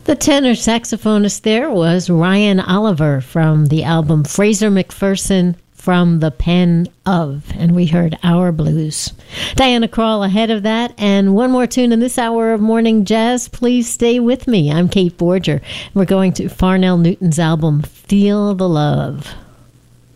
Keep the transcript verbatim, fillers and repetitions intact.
The tenor saxophonist there was Ryan Oliver from the album Fraser McPherson, From the Pen of, and we heard Our Blues. Diana Krall ahead of that, and one more tune in this hour of morning jazz. Please stay with me. I'm Kate Borger. We're going to Farnell Newton's album Feel the Love.